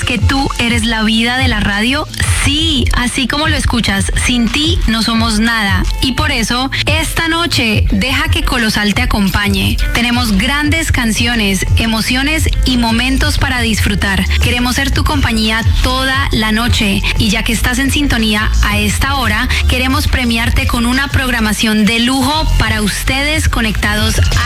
que tú eres la vida de la radio? Sí, así como lo escuchas, sin ti no somos nada. Y por eso, esta noche, deja que Colosal te acompañe. Tenemos grandes canciones, emociones y momentos para disfrutar. Queremos ser tu compañía toda la noche. Y ya que estás en sintonía a esta hora, queremos premiarte con una programación de lujo para ustedes conectados